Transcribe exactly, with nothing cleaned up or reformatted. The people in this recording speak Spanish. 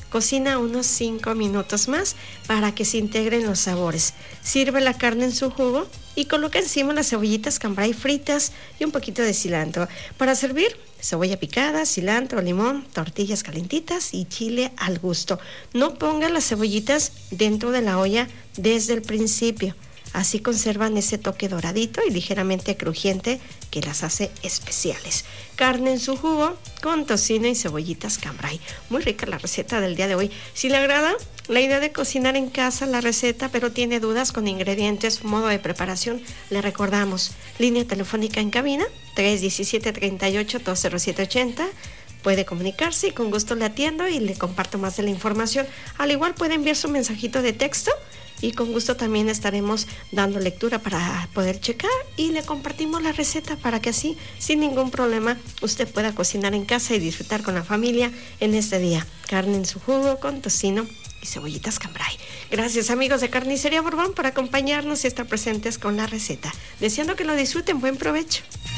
Cocina unos cinco minutos más para que se integren los sabores. Sirve la carne en su jugo y coloca encima las cebollitas cambray fritas y un poquito de cilantro. Para servir, cebolla picada, cilantro, limón, tortillas calentitas y chile al gusto. No ponga las cebollitas dentro de la olla desde el principio. Así conservan ese toque doradito y ligeramente crujiente que las hace especiales. Carne en su jugo con tocino y cebollitas cambray. Muy rica la receta del día de hoy. Si le agrada la idea de cocinar en casa la receta, pero tiene dudas con ingredientes, modo de preparación, le recordamos. Línea telefónica en cabina, tres uno siete, tres ocho, dos cero siete ocho cero. Puede comunicarse y con gusto le atiendo y le comparto más de la información. Al igual puede enviar su mensajito de texto y con gusto también estaremos dando lectura para poder checar y le compartimos la receta para que así, sin ningún problema, usted pueda cocinar en casa y disfrutar con la familia en este día. Carne en su jugo con tocino y cebollitas cambray. Gracias, amigos de Carnicería Borbón, por acompañarnos y estar presentes con la receta. Deseando que lo disfruten, buen provecho.